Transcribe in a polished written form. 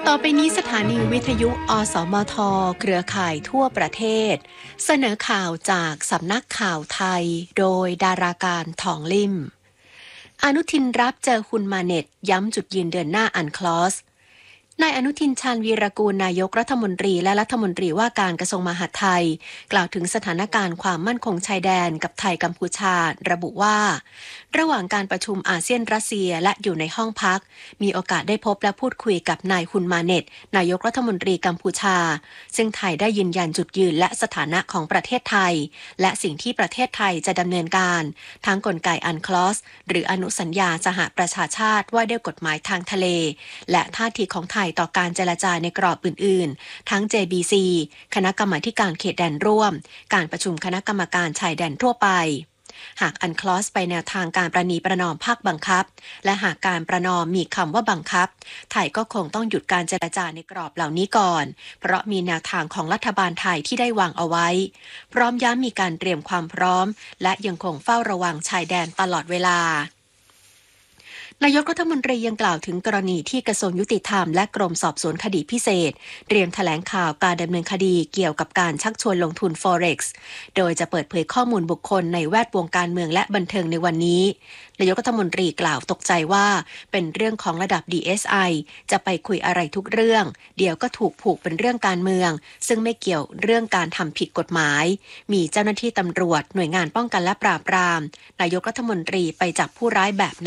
ต่อไปนี้สถานีวิทยุอสมทเครือข่ายทั่วประเทศเสนอข่าวจากสำนักข่าวไทยโดยดาราการทองลิ่มอนุทินรับเจอฮุนมาเน็ตย้ำจุดยืนเดินหน้าอันคลอสนายอนุทินชาญวีรกูลนายกรัฐมนตรีและรัฐมนตรีว่าการกระทรวงมหาดไทยกล่าวถึงสถานการณ์ความมั่นคงชายแดนกับไทยกัมพูชาระบุว่าระหว่างการประชุมอาเซียนรัสเซียและอยู่ในห้องพักมีโอกาสได้พบและพูดคุยกับนายฮุนมาเน็ตนายกรัฐมนตรีกัมพูชาซึ่งไทยได้ยืนยันจุดยืนและสถานะของประเทศไทยและสิ่งที่ประเทศไทยจะดำเนินการทั้งกลไกอันคลอสหรืออนุสัญญาสหประชาชาติว่าด้วยกฎหมายทางทะเลและท่าทีของไทยต่อการเจรจาในกรอบอื่นๆทั้ง JBC คณะกรรมาธิการเขตแดนร่วมการประชุมคณะกรรมการชายแดนทั่วไปหากอันคลอสไปแนวทางการประนีประนอมภาคบังคับและหากการประนอมมีคำว่าบังคับไทยก็คงต้องหยุดการเจรจาในกรอบเหล่านี้ก่อนเพราะมีแนวทางของรัฐบาลไทยที่ได้วางเอาไว้พร้อมย้ำมีการเตรียมความพร้อมและยังคงเฝ้าระวังชายแดนตลอดเวลานายกรัฐมนตรียังกล่าวถึงกรณีที่กระทรวงยุติธรรมและกรมสอบสวนคดีพิเศษเตรียมแถลงข่าวการดำเนินคดีเกี่ยวกับการชักชวนลงทุน Forex โดยจะเปิดเผยข้อมูลบุคคลในแวดวงการเมืองและบันเทิงในวันนี้นายกรัฐมนตรีกล่าวตกใจว่าเป็นเรื่องของระดับ DSI จะไปคุยอะไรทุกเรื่องเดี๋ยวก็ถูกผูกเป็นเรื่องการเมืองซึ่งไม่เกี่ยวเรื่องการทำผิดกฎหมายมีเจ้าหน้าที่ตำรวจหน่วยงานป้องกันและปราบปรามนายกรัฐมนตรีไปจับผู้ร้ายแบบ